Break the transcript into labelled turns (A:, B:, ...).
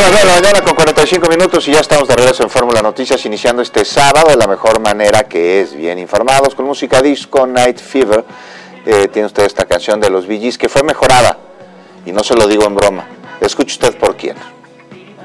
A: 9 de la mañana con 45 minutos y ya estamos de regreso en Fórmula Noticias, iniciando este sábado de la mejor manera, que es bien informados, con música disco, Night Fever. Tiene usted esta canción de los Bee Gees que fue mejorada, y no se lo digo en broma. Escuche usted por quién.